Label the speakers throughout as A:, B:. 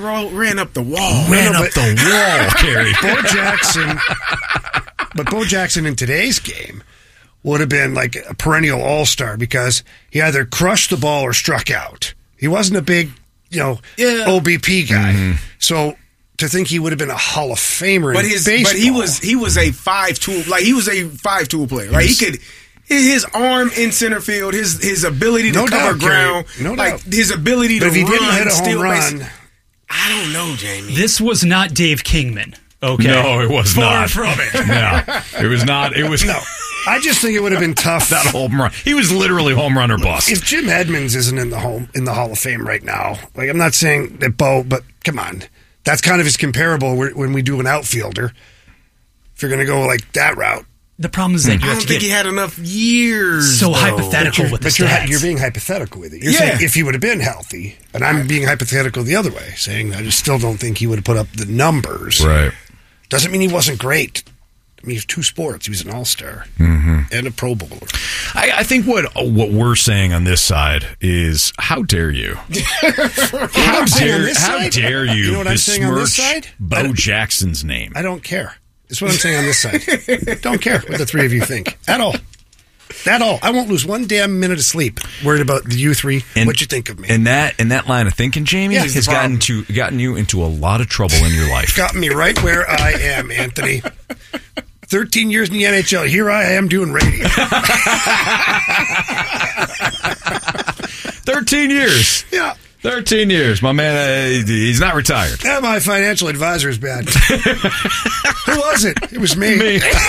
A: ran up the wall.
B: Kerry.
C: Bo Jackson. But Bo Jackson in today's game would have been like a perennial all-star because he either crushed the ball or struck out. He wasn't a big, OBP guy. Mm-hmm. So to think he would have been a Hall of Famer in baseball.
A: But he was a 5-tool, like he was a 5-tool player. Like he could, his arm in center field, his ability to cover ground, his ability to run. But if he didn't hit a home run, I don't know, Jamie.
D: This was not Dave Kingman. Okay.
B: No, it was not.
D: Far from it.
B: No, it was not. It was
C: no. I just think it would have been tough.
B: That home run. He was literally home run or bust.
C: If Jim Edmonds isn't in the Hall of Fame right now, like I'm not saying that Bo, but come on, that's kind of his comparable when we do an outfielder. If you're going to go like that route,
D: the problem is that
A: I don't think he had enough years.
D: So hypothetical with the stats.
C: You're being hypothetical with it. You're saying if he would have been healthy, and I'm being hypothetical the other way, saying I just still don't think he would have put up the numbers.
B: Right.
C: Doesn't mean he wasn't great. I mean, he was 2 sports. He was an all-star and a Pro Bowler.
B: I think what we're saying on this side is, how dare you? How dare you,
C: you know what I'm saying on this side?
B: Bo Jackson's name.
C: I don't care. That's what I'm saying on this side. Don't care what the three of you think. At all. At all. I won't lose one damn minute of sleep worried about you three, what you think of me.
B: And that line of thinking, Jamie, has gotten you into a lot of trouble in your life.
C: Got me right where I am, Anthony. 13 years in the NHL. Here I am doing radio.
B: 13 years.
C: Yeah.
B: 13 years. My man, he's not retired.
C: Yeah, my financial advisor is bad. Who was it? It was me.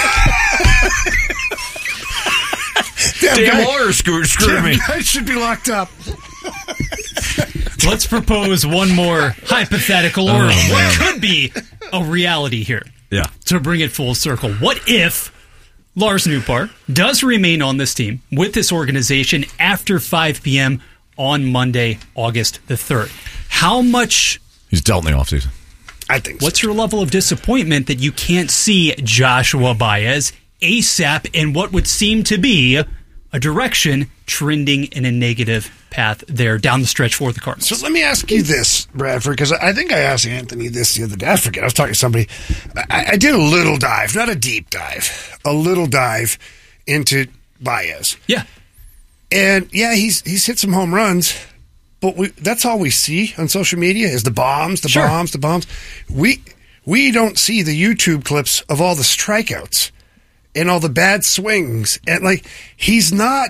B: Damn lawyer screwed me.
C: I should be locked up.
D: Let's propose one more hypothetical or what could be a reality here.
B: Yeah.
D: To bring it full circle. What if Lars Nootbaar does remain on this team with this organization after 5 p.m. on Monday, August the 3rd? How much...
B: He's dealt in the offseason.
C: I think so.
D: What's your level of disappointment that you can't see Joshua Baez ASAP in what would seem to be a direction trending in a negative path there down the stretch for the Cardinals?
C: So let me ask you this, Bradford, because I think I asked Anthony this the other day. I forget. I was talking to somebody. I did a little dive, not a deep dive, a little dive into Baez.
D: Yeah.
C: And, he's hit some home runs, but that's all we see on social media is the bombs. We don't see the YouTube clips of all the strikeouts and all the bad swings. And, I think he's one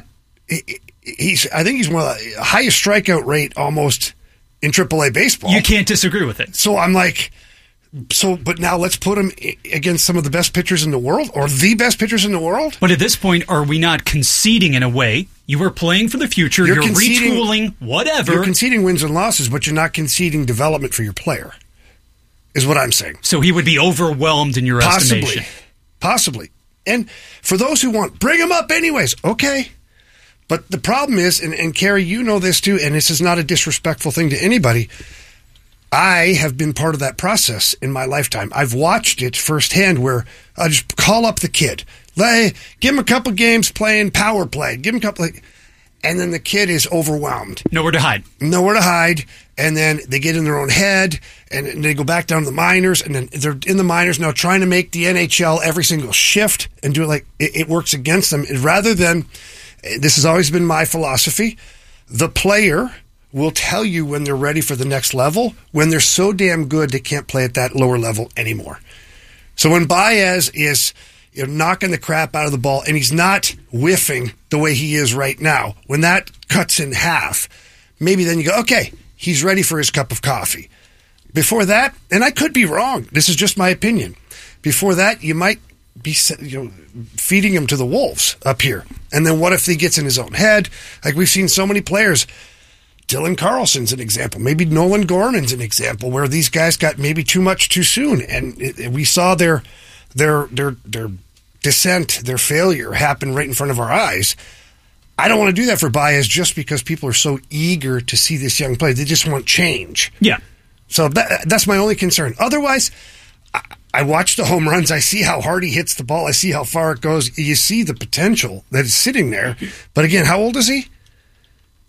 C: of the highest strikeout rate almost in AAA baseball.
D: You can't disagree with it.
C: So I'm like, but now let's put him against some of the best pitchers in the world or the best pitchers in the world.
D: But at this point, are we not conceding in a way? You are playing for the future. You're retooling, whatever.
C: You're conceding wins and losses, but you're not conceding development for your player, is what I'm saying.
D: So he would be overwhelmed in your estimation.
C: Possibly. And for those who want, bring him up anyways. Okay. But the problem is, and Kerry, you know this too, and this is not a disrespectful thing to anybody, I have been part of that process in my lifetime. I've watched it firsthand where I just call up the kid. Give him a couple games playing power play. Give him a couple, and then the kid is overwhelmed.
D: Nowhere to hide.
C: And then they get in their own head, and they go back down to the minors, and then they're in the minors now trying to make the NHL every single shift and do it it works against them. Rather than, this has always been my philosophy, the player will tell you when they're ready for the next level, when they're so damn good they can't play at that lower level anymore. So when Baez is knocking the crap out of the ball, and he's not whiffing the way he is right now, when that cuts in half, maybe then you go, okay, he's ready for his cup of coffee. Before that, and I could be wrong, this is just my opinion, before that you might be feeding him to the wolves up here. And then what if he gets in his own head? Like we've seen so many players. Dylan Carlson's an example. Maybe Nolan Gorman's an example where these guys got maybe too much too soon, and we saw their descent, their failure happen right in front of our eyes. I don't want to do that for Baez just because people are so eager to see this young player. They just want change.
D: Yeah.
C: So that's my only concern. Otherwise, I watch the home runs. I see how hard he hits the ball. I see how far it goes. You see the potential that is sitting there. But again, how old is he?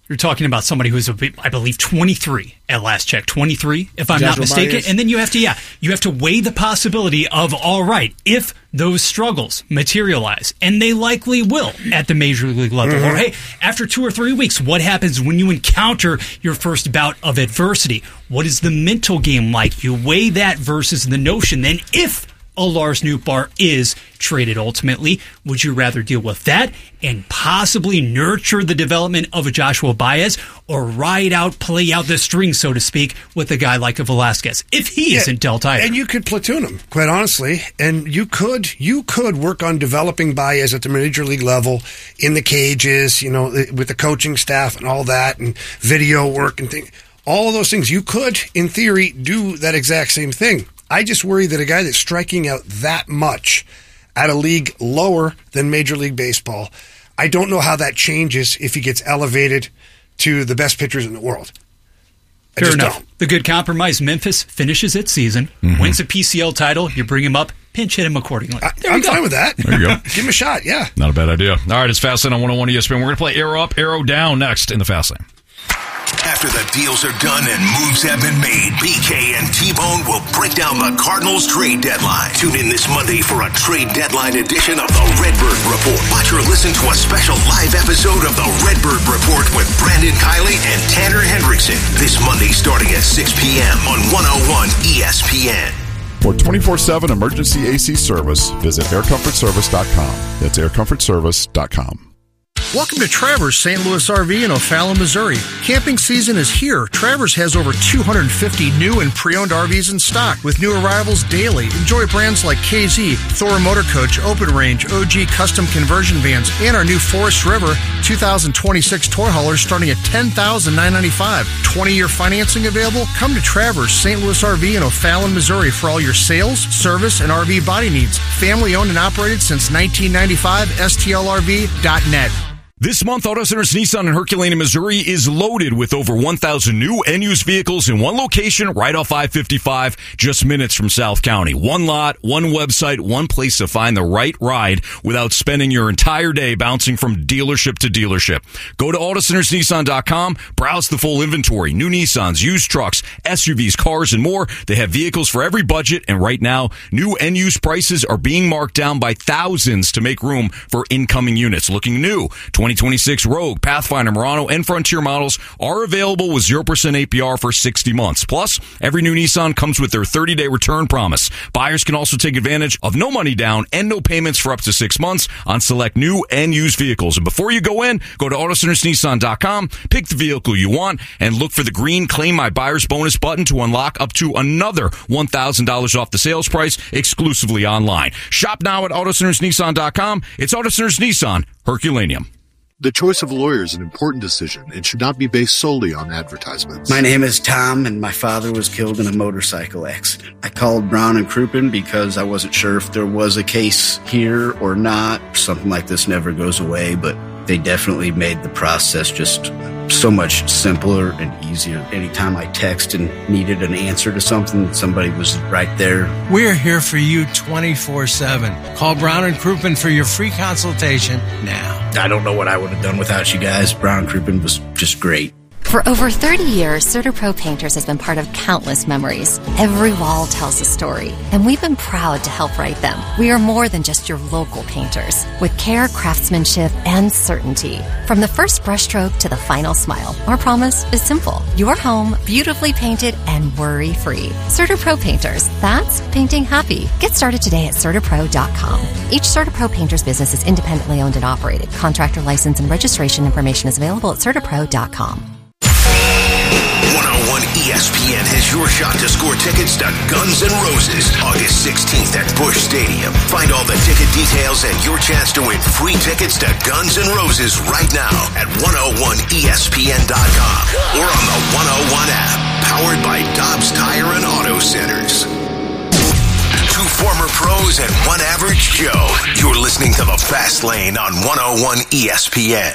D: You're talking about somebody who's, I believe, 23 at last check. 23, if I'm not mistaken. Baez. And then you have to weigh the possibility of, all right, if those struggles materialize, and they likely will at the major league level, or hey, after 2 or 3 weeks, what happens when you encounter your first bout of adversity? What is the mental game like? You weigh that versus the notion then if a Lars Nootbaar is traded ultimately, would you rather deal with that and possibly nurture the development of a Joshua Baez, or ride out, play out the string, so to speak, with a guy like a Velasquez if he isn't dealt either?
C: And you could platoon him, quite honestly, and you could work on developing Baez at the major league level in the cages, with the coaching staff and all that, and video work and things. All of those things, you could, in theory, do that exact same thing. I just worry that a guy that's striking out that much at a league lower than Major League Baseball, I don't know how that changes if he gets elevated to the best pitchers in the world.
D: Fair enough. The good compromise, Memphis finishes its season, wins a PCL title, you bring him up, pinch hit him accordingly.
C: I'm fine with that.
B: There you go.
C: Give him a shot, yeah.
B: Not a bad idea. All right, it's Fastlane on 101 ESPN. We're going to play Arrow Up, Arrow Down next in the Fastlane.
E: After the deals are done and moves have been made, BK and T-Bone will break down the Cardinals trade deadline. Tune in this Monday for a trade deadline edition of the Redbird Report. Watch or listen to a special live episode of the Redbird Report with Brandon Kiley and Tanner Hendrickson. This Monday starting at 6 p.m. on 101 ESPN.
F: For 24/7 emergency AC service, visit aircomfortservice.com. That's aircomfortservice.com.
G: Welcome to Travers St. Louis RV in O'Fallon, Missouri. Camping season is here. Travers has over 250 new and pre-owned RVs in stock with new arrivals daily. Enjoy brands like KZ, Thor Motor Coach, Open Range, OG Custom Conversion Vans, and our new Forest River 2026 toy haulers starting at $10,995. 20-year financing available? Come to Travers St. Louis RV in O'Fallon, Missouri for all your sales, service, and RV body needs. Family owned and operated since 1995. STLRV.net.
B: This month, Auto Centers Nissan in Herculaneum, Missouri is loaded with over 1,000 new and used vehicles in one location right off I-55, just minutes from South County. One lot, one website, one place to find the right ride without spending your entire day bouncing from dealership to dealership. Go to AutoCentersNissan.com, browse the full inventory, new Nissans, used trucks, SUVs, cars, and more. They have vehicles for every budget, and right now, new and used prices are being marked down by thousands to make room for incoming units. Looking new, 2026 Rogue, Pathfinder, Murano, and Frontier models are available with 0% APR for 60 months. Plus, every new Nissan comes with their 30-day return promise. Buyers can also take advantage of no money down and no payments for up to 6 months on select new and used vehicles. And before you go in, go to AutoCentersNissan.com, pick the vehicle you want, and look for the green Claim My Buyer's Bonus button to unlock up to another $1,000 off the sales price exclusively online. Shop now at AutoCentersNissan.com. It's Auto Centers Nissan, Herculaneum.
H: The choice of a lawyer is an important decision and should not be based solely on advertisements.
I: My name is Tom, and my father was killed in a motorcycle accident. I called Brown and Crouppen because I wasn't sure if there was a case here or not. Something like this never goes away, but they definitely made the process just so much simpler and easier. Anytime I text and needed an answer to something, somebody was right there.
J: We're here for you 24/7. Call Brown and Crouppen for your free consultation now.
I: I don't know what I would have done without you guys. Brown and Crouppen was just great.
K: For over 30 years, CertaPro Painters has been part of countless memories. Every wall tells a story, and we've been proud to help write them. We are more than just your local painters, with care, craftsmanship, and certainty. From the first brushstroke to the final smile, our promise is simple. Your home, beautifully painted and worry-free. CertaPro Painters, that's painting happy. Get started today at CertaPro.com. Each CertaPro Painters business is independently owned and operated. Contractor license and registration information is available at CertaPro.com.
E: 101 ESPN has your shot to score tickets to Guns N' Roses August 16th at Busch Stadium. Find all the ticket details and your chance to win free tickets to Guns N' Roses right now at 101ESPN.com or on the 101 app, powered by Dobbs Tire and Auto Centers. Two former pros and one average Joe. You're listening to the Fast Lane on 101 ESPN.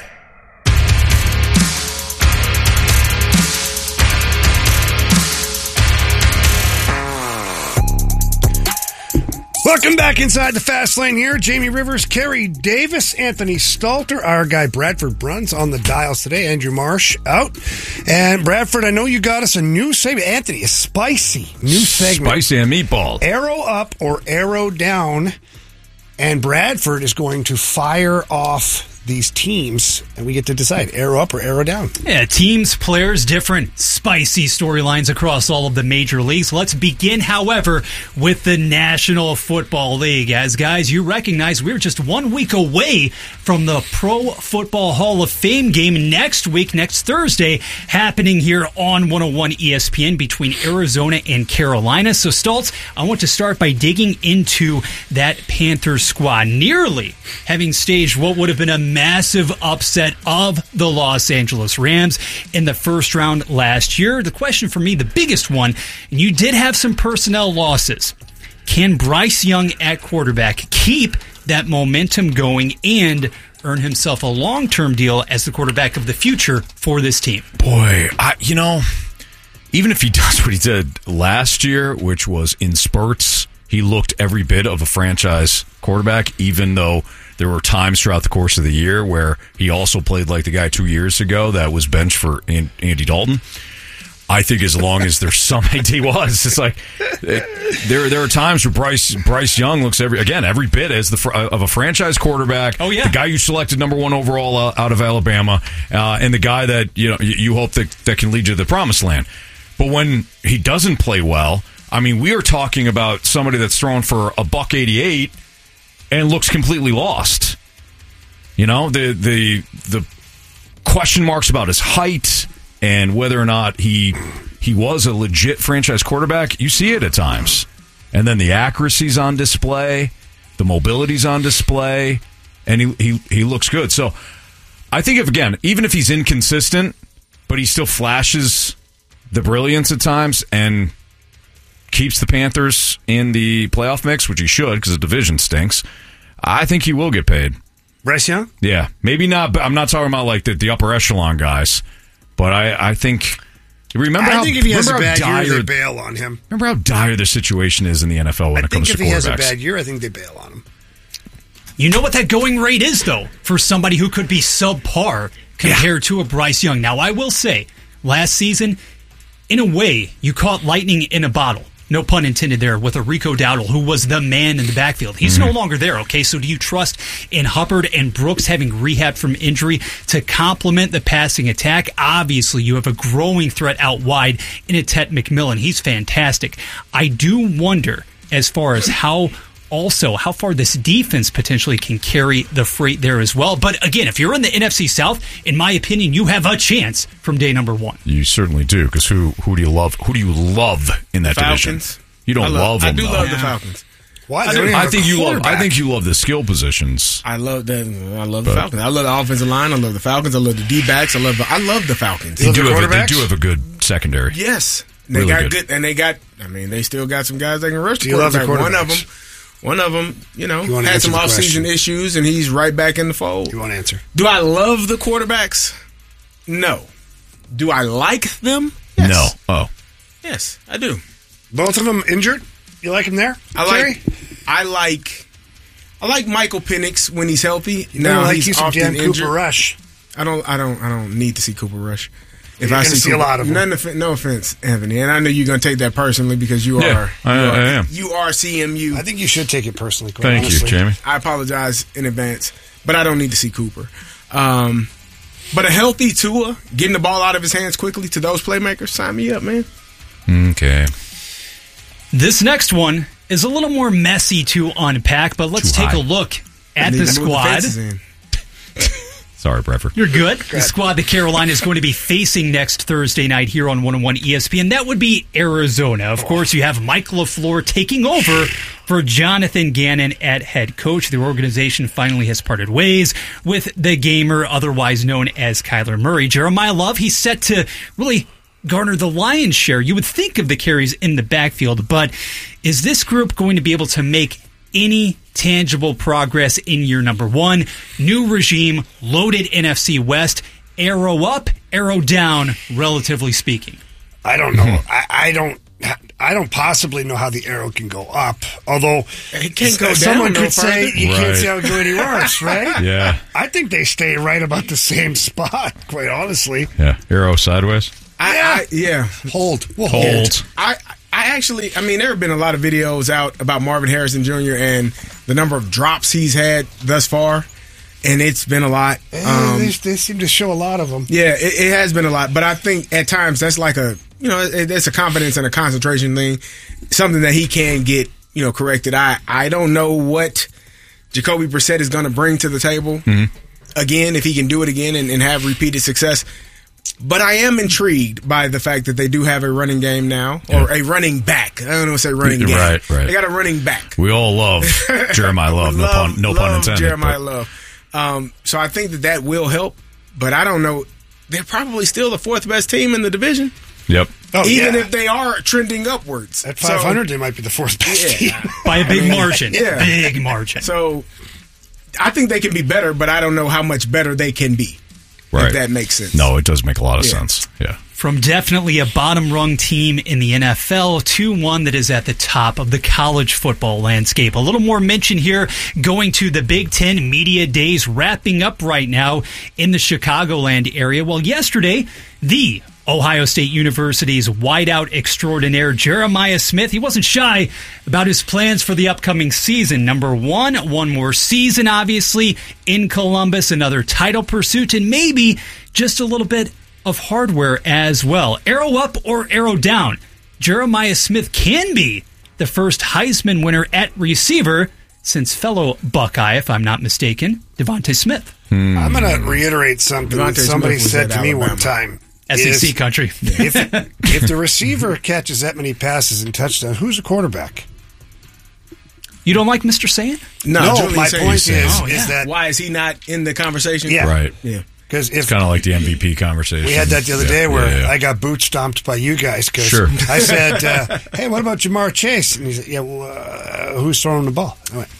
C: Welcome back inside the fast lane here. Jamie Rivers, Kerry Davis, Anthony Stalter, our guy Bradford Bruns on the dials today. Andrew Marsh out. And Bradford, I know you got us a new segment. Anthony, a spicy new segment.
B: Spicy and meatball.
C: Arrow up or arrow down. And Bradford is going to fire off these teams, and we get to decide arrow up or arrow down.
D: Yeah, teams, players, different spicy storylines across all of the major leagues. Let's begin, however, with the National Football League. As guys, you recognize we're just 1 week away from the Pro Football Hall of Fame game next week, next Thursday, happening here on 101 ESPN between Arizona and Carolina. So, Stoltz, I want to start by digging into that Panthers squad, nearly having staged what would have been a massive upset of the Los Angeles Rams in the first round last year. The question for me, the biggest one, and you did have some personnel losses. Can Bryce Young at quarterback keep that momentum going and earn himself a long-term deal as the quarterback of the future for this team?
B: Boy, even if he does what he did last year, which was in spurts, he looked every bit of a franchise quarterback, even though there were times throughout the course of the year where he also played like the guy 2 years ago that was benched for Andy Dalton. I think as long as there's some idea it's like there are times where Bryce Young looks every bit as of a franchise quarterback.
D: Oh yeah,
B: the guy you selected number 1 overall out of Alabama, and the guy that you hope that can lead you to the promised land. But when he doesn't play well, I mean, we are talking about somebody that's thrown for $188 and looks completely lost. The question marks about his height and whether or not he was a legit franchise quarterback, you see it at times. And then the accuracy's on display, the mobility's on display, and he looks good. So I think even if he's inconsistent, but he still flashes the brilliance at times and keeps the Panthers in the playoff mix, which he should because the division stinks, I think he will get paid.
C: Bryce Young?
B: Yeah. Maybe not, but I'm not talking about like the upper echelon guys. But I think...
C: I think if he has a bad year, they bail on him.
B: Remember how dire the situation is in the NFL when it comes to quarterbacks?
C: I think if he has a bad year, I think they bail on him.
D: You know what that going rate is, though, for somebody who could be subpar compared to a Bryce Young. Now, I will say, last season, in a way, you caught lightning in a bottle. No pun intended there, with a Rico Dowdle, who was the man in the backfield. He's no longer there, okay? So do you trust in Hubbard and Brooks having rehabbed from injury to complement the passing attack? Obviously, you have a growing threat out wide in a Ted McMillan. He's fantastic. I do wonder, as far as how far this defense potentially can carry the freight there as well. But again, if you're in the NFC South, in my opinion, you have a chance from day number 1.
B: You certainly do, because who do you love? Who do you love in that division? You don't love them.
A: I do love the Falcons.
C: Why?
B: I think you love the skill positions.
A: I love the Falcons. I love the offensive line. I love the Falcons. I love the D-backs. I love the Falcons.
B: They do have a good secondary.
A: Yes. They got good. And they still got some guys that can rush the quarterback. One of them, had some off-season issues, and he's right back in the fold.
C: You want to answer?
A: Do I love the quarterbacks? No. Do I like them? Yes.
B: No. Oh.
A: Yes, I do.
C: Both of them injured? You like him there?
A: I like Michael Penix when he's healthy.
C: Now he's often injured. Cooper Rush.
A: I don't need to see Cooper Rush.
C: If I see a lot of them.
A: No offense, Anthony, and I know you're going to take that personally because you are. I am. You are CMU.
C: I think you should take it personally.
B: Thank you, Jamie.
A: I apologize in advance, but I don't need to see Cooper. But a healthy Tua getting the ball out of his hands quickly to those playmakers, sign me up, man.
B: Okay.
D: This next one is a little more messy to unpack, but let's take a look at the squad.
B: Sorry, Bradford.
D: You're good. The squad that Carolina is going to be facing next Thursday night here on 101 ESPN. That would be Arizona. Of course, you have Mike LaFleur taking over for Jonathan Gannon at head coach. The organization finally has parted ways with the gamer, otherwise known as Kyler Murray. Jeremiah Love, he's set to really garner the lion's share. You would think of the carries in the backfield, but is this group going to be able to make any tangible progress in year number 1? New regime, loaded NFC West, arrow up, arrow down, relatively speaking.
C: I don't know. I don't possibly know how the arrow can go up. Although
A: it can't go down.
C: Someone could say you can't see how it go any worse, right?
B: Yeah.
C: I think they stay right about the same spot, quite honestly.
B: Yeah. Arrow sideways?
A: Yeah.
C: Hold. We'll
B: hold.
A: I actually, there have been a lot of videos out about Marvin Harrison Jr. and the number of drops he's had thus far. And it's been a lot.
C: They seem to show a lot of them.
A: Yeah, it has been a lot. But I think at times that's like it's a confidence and a concentration thing. Something that he can get, corrected. I don't know what Jacoby Brissett is going to bring to the table again, if he can do it again and have repeated success. But I am intrigued by the fact that they do have a running game now, or a running back. I don't know what to say running game.
B: Right.
A: They got a running back.
B: We all love Jeremiah Love. No pun intended.
A: Jeremiah Love. So I think that will help, but I don't know. They're probably still the fourth best team in the division.
B: Yep.
A: Even if they are trending upwards.
C: At 500, they might be the fourth best team.
D: By a big margin. Yeah. Big margin.
A: So I think they can be better, but I don't know how much better they can be.
B: Right.
A: If that makes sense.
B: No, it does make a lot of sense. Yeah.
D: From definitely a bottom-rung team in the NFL to one that is at the top of the college football landscape. A little more mention here going to the Big Ten Media Days wrapping up right now in the Chicagoland area. Well, yesterday, the Ohio State University's wideout extraordinaire Jeremiah Smith, he wasn't shy about his plans for the upcoming season. Number one more season, obviously, in Columbus, another title pursuit, and maybe just a little bit of hardware as well. Arrow up or arrow down? Jeremiah Smith can be the first Heisman winner at receiver since fellow Buckeye, if I'm not mistaken, Devontae Smith.
C: I'm going to reiterate something that somebody said to me one time.
D: SEC country.
C: If the receiver catches that many passes and touchdowns, who's the quarterback?
D: You don't like Mr. Sayin?
C: No, my point is that...
A: Why is he not in the conversation?
C: Yeah.
B: Right.
A: Yeah.
B: It's kind of like the MVP conversation.
C: We had that the other day where I got boot stomped by you guys because I said, hey, what about Jamar Chase? And he said, yeah, well, who's throwing the ball? I went,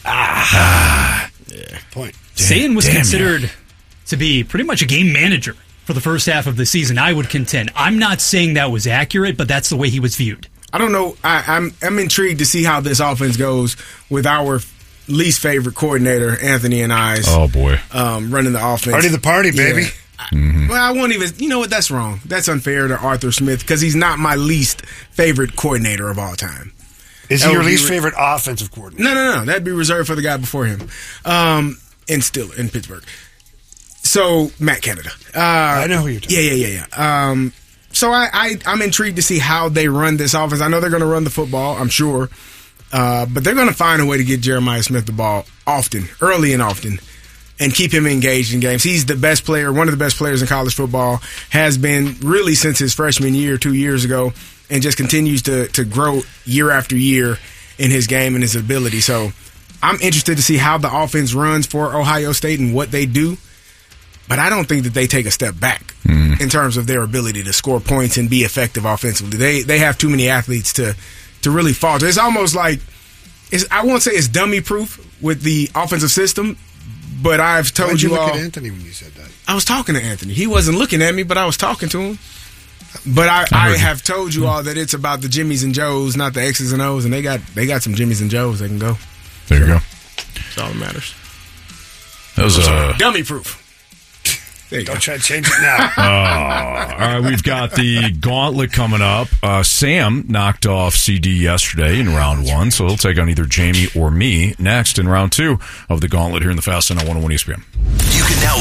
C: yeah. Point.
D: Sayin was considered to be pretty much a game manager for the first half of the season, I would contend. I'm not saying that was accurate, but that's the way he was viewed.
A: I don't know. I'm intrigued to see how this offense goes with our least favorite coordinator, Anthony and I's.
B: Oh, boy.
A: Running the offense.
C: Party the party, baby.
A: Yeah. Well, I won't even... You know what? That's wrong. That's unfair to Arthur Smith because he's not my least favorite coordinator of all time.
C: Is he your least favorite offensive coordinator?
A: No. That'd be reserved for the guy before him. And still in Pittsburgh. So, Matt Canada.
C: I know who you're talking
A: about. Yeah. So I'm intrigued to see how they run this offense. I know they're going to run the football, I'm sure. But they're going to find a way to get Jeremiah Smith the ball often, early and often, and keep him engaged in games. He's the best player, one of the best players in college football, has been really since his freshman year 2 years ago, and just continues to grow year after year in his game and his ability. So I'm interested to see how the offense runs for Ohio State and what they do. But I don't think that they take a step back in terms of their ability to score points and be effective offensively. They have too many athletes to really falter. It's almost like, I won't say it's dummy proof with the offensive system, but I've told you all.
C: Why'd you look at Anthony when you said that?
A: I was talking to Anthony. He wasn't looking at me, but I was talking to him. But I have told you all that it's about the Jimmies and Joes, not the X's and O's, and they got some Jimmies and Joes they can go.
B: There you go.
A: That's all that matters.
B: That was
A: dummy proof.
C: Don't try to change it now.
B: All right, we've got the gauntlet coming up. Sam knocked off CD yesterday in round 1, so he'll take on either Jamie or me next in round 2 of the gauntlet here in the Fast Lane on 101 ESPN.
E: You can now